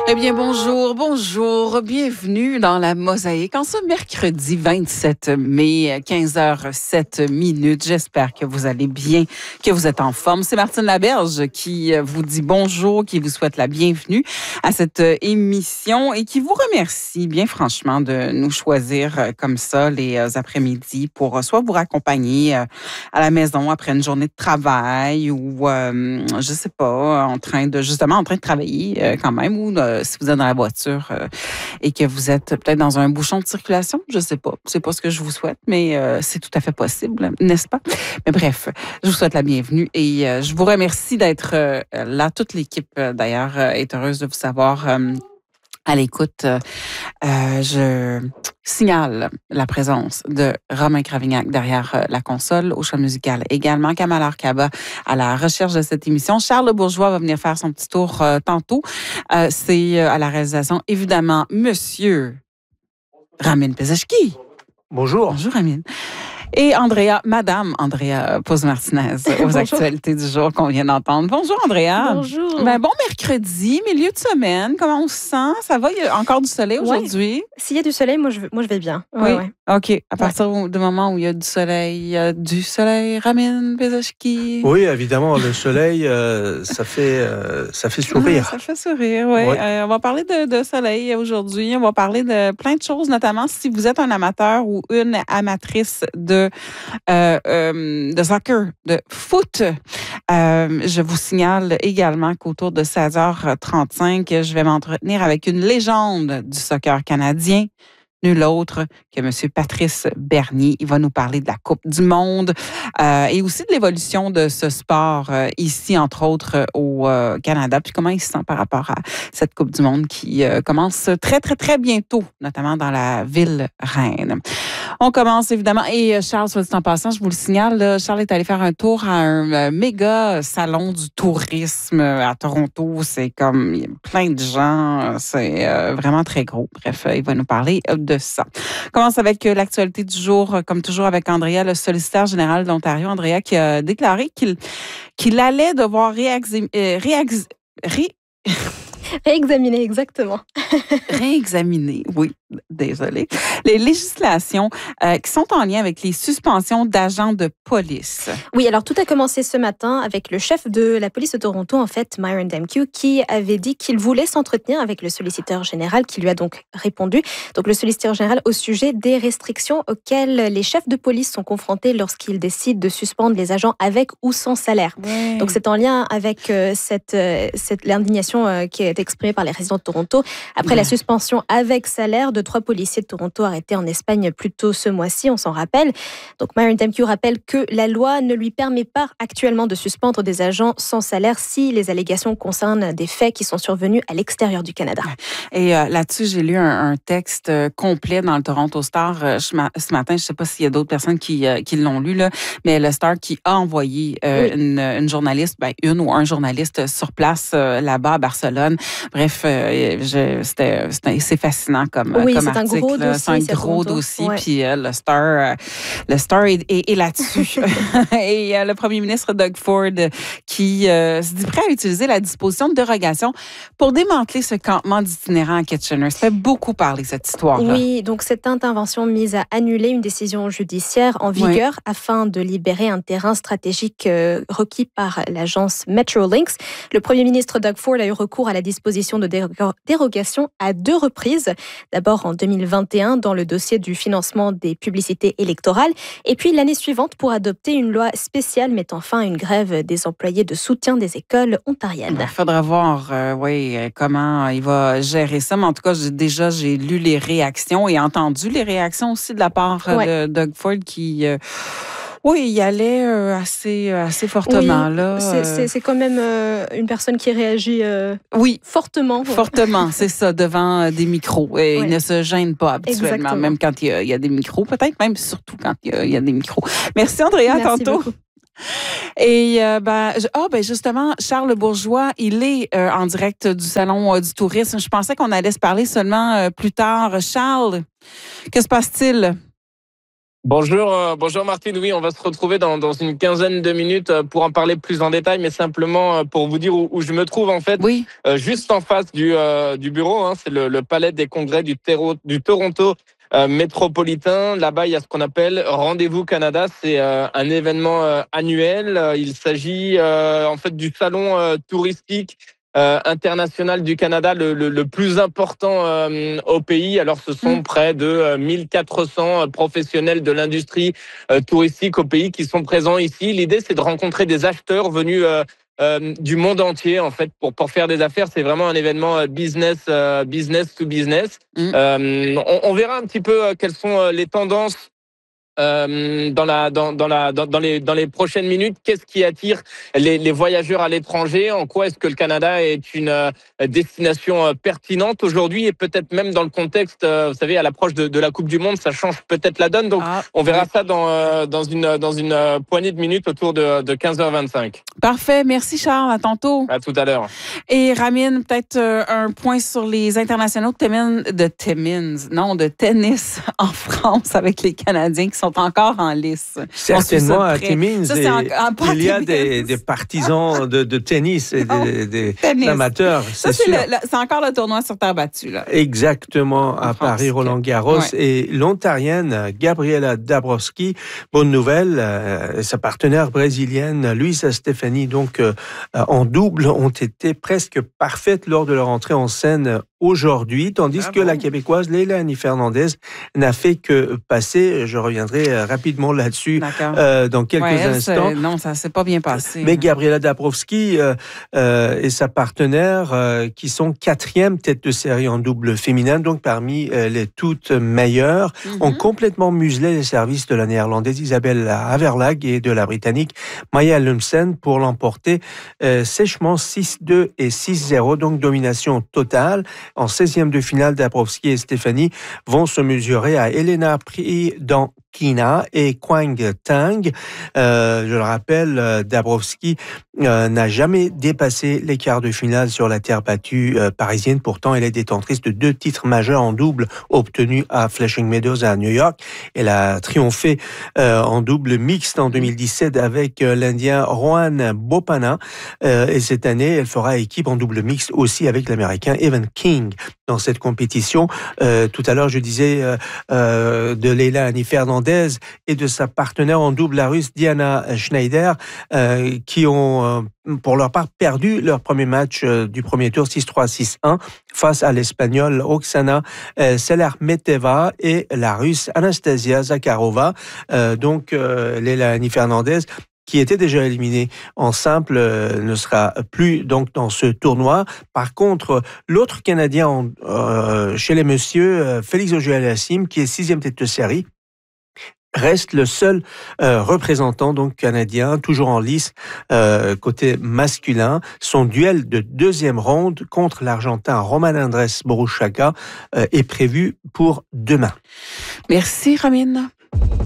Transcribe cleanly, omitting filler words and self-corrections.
Eh bien, bonjour, bienvenue dans la Mosaïque en ce mercredi 27 mai, 15h07. J'espère que vous allez bien, que vous êtes en forme. C'est Martine Laberge qui vous dit bonjour, qui vous souhaite la bienvenue à cette émission et qui vous remercie bien franchement de nous choisir comme ça les après-midi pour soit vous raccompagner à la maison après une journée de travail ou, je sais pas, en train de travailler quand même ou si vous êtes dans la voiture et que vous êtes peut-être dans un bouchon de circulation, je sais pas. C'est pas ce que je vous souhaite, mais c'est tout à fait possible, n'est-ce pas? Mais bref, je vous souhaite la bienvenue et je vous remercie d'être là. Toute l'équipe, d'ailleurs, est heureuse de vous savoir à l'écoute. Je signale la présence de Romain Gravignac derrière la console, au choix musical également. Kamala Arkaba à la recherche de cette émission. Charles Bourgeois va venir faire son petit tour tantôt. C'est à la réalisation, évidemment, Monsieur Ramin Pezeshki. Bonjour. Bonjour, Ramin. Et Madame Andrea Pose-Martinez, aux actualités du jour qu'on vient d'entendre. Bonjour, Andrea. Bonjour. Bon mercredi, milieu de semaine. Comment on se sent? Ça va? Il y a encore du soleil aujourd'hui? S'il y a du soleil, moi, je vais bien. Oui. OK. À partir du moment où il y a du soleil, Ramin Pezeshki. Oui, évidemment, le soleil, ça fait sourire. Ça fait sourire, oui. On va parler de soleil aujourd'hui. On va parler de plein de choses, notamment si vous êtes un amateur ou une amatrice de soccer, de foot. Je vous signale également qu'autour de 16h35, je vais m'entretenir avec une légende du soccer canadien. Nul autre que M. Patrice Bernier. Il va nous parler de la Coupe du monde et aussi de l'évolution de ce sport ici, entre autres, au Canada. Puis comment il se sent par rapport à cette Coupe du monde qui commence très, très, très bientôt, notamment dans la ville reine. On commence évidemment. Et Charles, soit dit en passant, je vous le signale, là, Charles est allé faire un tour à un méga salon du tourisme à Toronto. C'est comme il y a plein de gens. C'est vraiment très gros. Bref, il va nous parler de ça. On commence avec l'actualité du jour, comme toujours avec Andrea, le solliciteur général de l'Ontario. Andrea qui a déclaré qu'il allait devoir réexaminer, exactement. Réexaminer, oui, désolé, les législations qui sont en lien avec les suspensions d'agents de police. Oui, alors tout a commencé ce matin avec le chef de la police de Toronto, en fait, Myron Demkiw, qui avait dit qu'il voulait s'entretenir avec le solliciteur général, qui lui a donc répondu. Donc le solliciteur général au sujet des restrictions auxquelles les chefs de police sont confrontés lorsqu'ils décident de suspendre les agents avec ou sans salaire. Ouais. Donc c'est en lien avec l'indignation qui est exprimée par les résidents de Toronto après la suspension avec salaire de 3 policiers de Toronto arrêtés en Espagne plus tôt ce mois-ci, on s'en rappelle. Donc Myron Demkiw rappelle que la loi ne lui permet pas actuellement de suspendre des agents sans salaire si les allégations concernent des faits qui sont survenus à l'extérieur du Canada. Et là-dessus, j'ai lu un texte complet dans le Toronto Star ce matin. Je ne sais pas s'il y a d'autres personnes qui l'ont lu, là, mais le Star qui a envoyé une journaliste, une ou un journaliste sur place là-bas à Barcelone. Bref, c'est fascinant comme article. C'est un gros dossier. Ouais. Puis le Star est là-dessus. Et le premier ministre Doug Ford qui se dit prêt à utiliser la disposition de dérogation pour démanteler ce campement d'itinérants à Kitchener. Ça fait beaucoup parler, cette histoire-là. Oui, donc cette intervention mise à annuler une décision judiciaire en vigueur afin de libérer un terrain stratégique requis par l'agence Metrolinx. Le premier ministre Doug Ford a eu recours à la disposition de dérogation à 2 reprises. D'abord en 2021 dans le dossier du financement des publicités électorales et puis l'année suivante pour adopter une loi spéciale mettant fin à une grève des employés de soutien des écoles ontariennes. Il faudra voir comment il va gérer ça. Mais en tout cas, j'ai lu les réactions et entendu les réactions aussi de la part de Doug Ford qui... Oui, il y allait assez fortement. Oui, là. C'est quand même une personne qui réagit fortement. Fortement, c'est ça, devant des micros. Et il ne se gêne pas habituellement, exactement. Même quand il y a des micros, peut-être même surtout quand il y a des micros. Merci Andrea, tantôt. Beaucoup. Et justement, Charles Bourgeois, il est en direct du Salon du tourisme. Je pensais qu'on allait se parler seulement plus tard. Charles, que se passe-t-il? Bonjour Martine. Oui, on va se retrouver dans une quinzaine de minutes pour en parler plus en détail, mais simplement pour vous dire où je me trouve en fait. Oui. Juste en face du bureau, c'est le palais des congrès du Toronto métropolitain. Là-bas, il y a ce qu'on appelle Rendez-vous Canada. C'est un événement annuel. Il s'agit en fait du salon touristique international du Canada, le plus important au pays. Alors, ce sont près de 1400 professionnels de l'industrie touristique au pays qui sont présents ici. L'idée, c'est de rencontrer des acheteurs venus du monde entier, en fait, pour faire des affaires. C'est vraiment un événement business to business. On verra un petit peu quelles sont les tendances dans les prochaines minutes. Qu'est-ce qui attire les voyageurs à l'étranger? En quoi est-ce que le Canada est une destination pertinente aujourd'hui, et peut-être même dans le contexte, vous savez, à l'approche de la Coupe du Monde, ça change peut-être la donne. Donc, on verra ça dans une poignée de minutes autour de 15h25. Parfait. Merci, Charles. À tantôt. À tout à l'heure. Et Ramine, peut-être un point sur les internationaux de tennis en France avec les Canadiens qui sont encore en lice. Certainement, à Timmins, il y a des partisans de tennis et des amateurs. C'est encore le tournoi sur terre battue. Là. Exactement, à Paris, Roland-Garros. Ouais. Et l'Ontarienne, Gabriela Dabrowski, bonne nouvelle, sa partenaire brésilienne, Luisa Stefani, donc en double, ont été presque parfaites lors de leur entrée en scène aujourd'hui, tandis que la Québécoise Leilani Fernandez n'a fait que passer. Je reviendrai rapidement là-dessus dans quelques instants. Non, ça ne s'est pas bien passé. Mais Gabriela Dabrowski et sa partenaire, qui sont 4e tête de série en double féminin, donc parmi les toutes meilleures, ont complètement muselé les services de la Néerlandaise Isabelle Haverlag et de la Britannique Maya Lumsen pour l'emporter sèchement 6-2 et 6-0, donc domination totale. En 16e de finale, Dabrowski et Stefani vont se mesurer à Elena Pridankina et Quang Tang. Je le rappelle, Dabrowski n'a jamais dépassé les quarts de finale sur la terre battue parisienne. Pourtant, elle est détentrice de 2 titres majeurs en double obtenus à Flushing Meadows à New York. Elle a triomphé en double mixte en 2017 avec l'Indien Rohan Bopanna. Et cette année, elle fera équipe en double mixte aussi avec l'Américain Evan King dans cette compétition. Tout à l'heure, je disais de Leilani Fernandez et de sa partenaire en double, la Russe Diana Schneider, qui ont pour leur part perdu leur premier match du premier tour 6-3, 6-1 face à l'Espagnole Oksana Selermeteva et la Russe Anastasia Zakharova. Donc Leilani Fernandez, qui était déjà éliminé en simple, ne sera plus donc dans ce tournoi. Par contre, l'autre Canadien chez les messieurs, Félix Auger-Aliassime, qui est 6e tête de série, reste le seul représentant donc canadien, toujours en lice côté masculin. Son duel de 2e ronde contre l'Argentin Roman Andrés Borruchaga est prévu pour demain. Merci, Ramine.